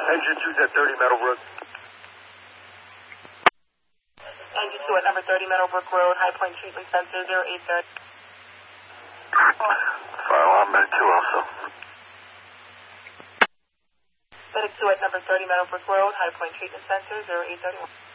Engine 2's at 30 Meadowbrook. Engine 2 at number 30 Meadowbrook Road, High Point Treatment Center, 0830. Fire alarm, Medic 2 also. Medic 2 at number 30 Meadowbrook Road, High Point Treatment Center, 0831.